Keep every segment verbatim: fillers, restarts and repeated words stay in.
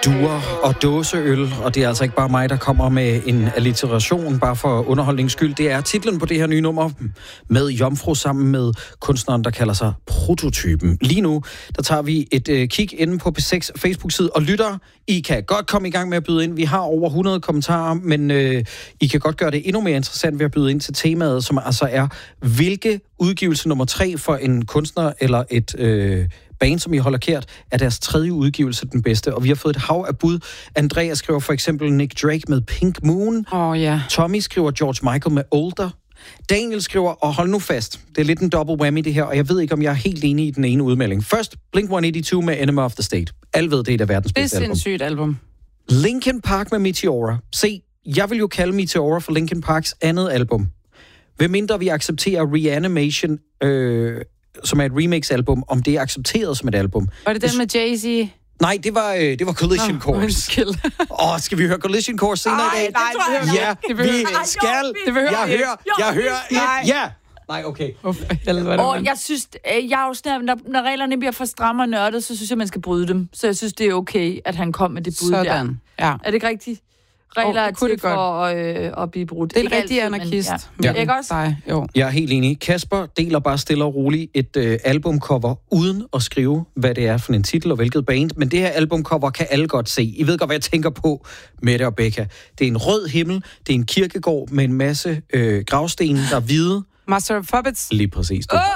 Duer og dåseøl, og det er altså ikke bare mig, der kommer med en alliteration, bare for underholdningens skyld. Det er titlen på det her nye nummer med Jomfru sammen med kunstneren, der kalder sig Prototypen. Lige nu, der tager vi et øh, kig inde på P seks Facebook-side, og lytter, I kan godt komme i gang med at byde ind. Vi har over hundrede kommentarer, men øh, I kan godt gøre det endnu mere interessant ved at byde ind til temaet, som altså er, hvilke udgivelse nummer tre for en kunstner eller et øh, band, som I holder kært, er deres tredje udgivelse den bedste. Og vi har fået et hav af bud. Andreas skriver for eksempel Nick Drake med Pink Moon. Åh, oh, ja. Tommy skriver George Michael med Older. Daniel skriver, og hold nu fast, det er lidt en double whammy det her, og jeg ved ikke, om jeg er helt enig i den ene udmelding. Først, Blink et hundrede otteogtyve med Enema of the State. Alle ved, det er der verdens bedste album. Det er sindssygt album. Linkin Park med Meteora. Se, jeg vil jo kalde Meteora for Linkin Parks andet album. Hvem mindre vi accepterer Reanimation, øh, som er et remix-album, om det er accepteret som et album. Var det den med Jay-Z? Nej, det var, øh, det var Collision Course. Åh, oh, skal vi høre Collision Course senere i dag? Nej, det ja, det vi skal. Det behøver jeg vi hører, jeg hører. Nej. Ja. Nej, okay. Og jeg synes, jeg er jo sådan, når, når reglerne bliver for stramme og nørdet, så synes jeg, man skal bryde dem. Så jeg synes, det er okay, at han kom med det bud Sådan. der. Ja. Er det ikke rigtigt? Regler oh, er til for at, øh, at blive brudt. Det er en ikke rigtig altid, anarkist. Men, ja. Ja. Ikke også? Dig, jo. Jeg er helt enig. Kasper deler bare stille og roligt et øh, albumcover, uden at skrive, hvad det er for en titel og hvilket band. Men det her albumcover kan alle godt se. I ved godt, hvad jeg tænker på, Mette og Becca. Det er en rød himmel, det er en kirkegård med en masse øh, gravsten, der er hvide. Master of Puppets. Lige præcis. Oh,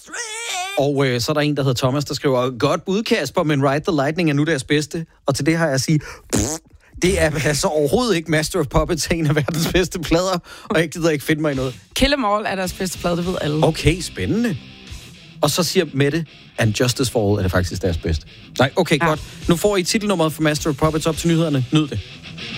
og øh, så er der en, der hedder Thomas, der skriver, godt bud, Kasper, men Ride the Lightning er nu deres bedste. Og til det har jeg at sige, pff, det er altså overhovedet ikke Master of Puppets, en af verdens bedste plader, og jeg gider ikke finde mig i noget. Kill 'Em All er deres bedste plade, det ved alle. Okay, spændende. Og så siger Mette, And Justice for All er det faktisk deres bedste. Nej, okay, ja. Godt. Nu får I titelnummeret for Master of Puppets op til nyhederne. Nyd det.